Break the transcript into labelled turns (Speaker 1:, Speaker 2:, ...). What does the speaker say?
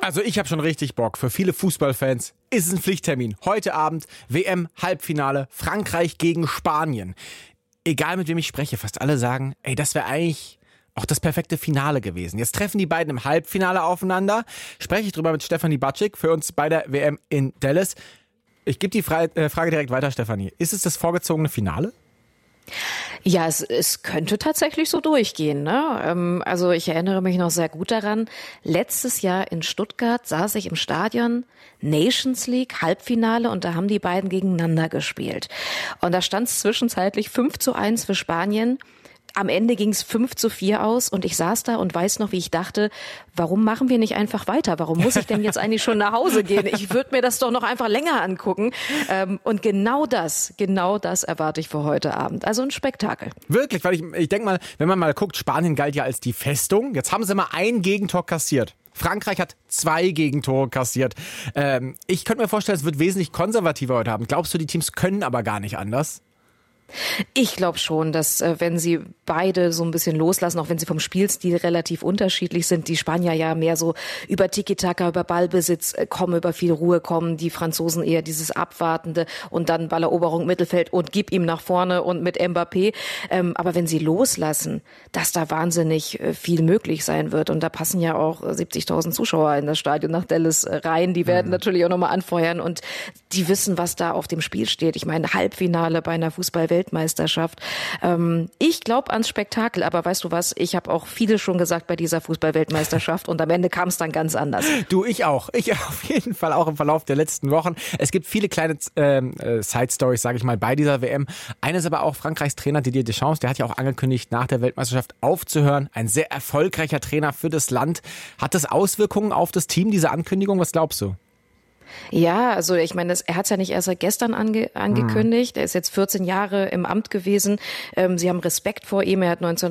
Speaker 1: Also ich habe schon richtig Bock. Für viele Fußballfans ist es ein Pflichttermin. Heute Abend WM-Halbfinale Frankreich gegen Spanien. Egal mit wem ich spreche, fast alle sagen, ey, das wäre eigentlich auch das perfekte Finale gewesen. Jetzt treffen die beiden im Halbfinale aufeinander. Spreche ich drüber mit Stefanie Batschik für uns bei der WM in Dallas. Ich gebe die Frage direkt weiter, Stefanie. Ist es das vorgezogene Finale?
Speaker 2: Ja, es könnte tatsächlich so durchgehen, ne? Also ich erinnere mich noch sehr gut daran. Letztes Jahr in Stuttgart saß ich im Stadion, Nations League, Halbfinale, und da haben die beiden gegeneinander gespielt. Und da stand es zwischenzeitlich 5:1 für Spanien. Am Ende ging es 5:4 aus und ich saß da und weiß noch, wie ich dachte, warum machen wir nicht einfach weiter? Warum muss ich denn jetzt eigentlich schon nach Hause gehen? Ich würde mir das doch noch einfach länger angucken. Und genau das erwarte ich für heute Abend. Also ein Spektakel.
Speaker 1: Wirklich, weil ich denke mal, wenn man mal guckt, Spanien galt ja als die Festung. Jetzt haben sie mal ein Gegentor kassiert. Frankreich hat 2 Gegentore kassiert. Ich könnte mir vorstellen, es wird wesentlich konservativer heute Abend. Glaubst du, die Teams können aber gar nicht anders?
Speaker 2: Ich glaube schon, dass wenn sie beide so ein bisschen loslassen, auch wenn sie vom Spielstil relativ unterschiedlich sind, die Spanier ja mehr so über Tiki-Taka, über Ballbesitz kommen, über viel Ruhe kommen, die Franzosen eher dieses Abwartende und dann Balleroberung, Mittelfeld und gib ihm nach vorne und mit Mbappé. Aber wenn sie loslassen, dass da wahnsinnig viel möglich sein wird, und da passen ja auch 70.000 Zuschauer in das Stadion nach Dallas rein, die werden natürlich auch nochmal anfeuern und die wissen, was da auf dem Spiel steht. Ich meine, Halbfinale bei einer Fußball-Weltmeisterschaft. Ich glaube ans Spektakel, aber weißt du was, ich habe auch viele schon gesagt bei dieser Fußball-Weltmeisterschaft und am Ende kam es dann ganz anders.
Speaker 1: Du, ich auch. Ich auf jeden Fall auch im Verlauf der letzten Wochen. Es gibt viele kleine Side-Stories, sage ich mal, bei dieser WM. Eine ist aber auch Frankreichs Trainer Didier Deschamps, der hat ja auch angekündigt, nach der Weltmeisterschaft aufzuhören. Ein sehr erfolgreicher Trainer für das Land. Hat das Auswirkungen auf das Team, diese Ankündigung? Was glaubst du?
Speaker 2: Ja, also ich meine, er hat es ja nicht erst seit gestern angekündigt. Er ist jetzt 14 Jahre im Amt gewesen. Sie haben Respekt vor ihm. Er hat